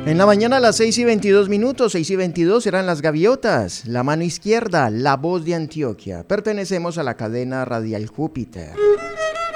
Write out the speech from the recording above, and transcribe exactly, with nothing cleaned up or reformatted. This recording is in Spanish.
En la mañana a las seis y veintidós minutos, seis y veintidós eran las gaviotas, la mano izquierda, la voz de Antioquia. Pertenecemos a la cadena radial Júpiter.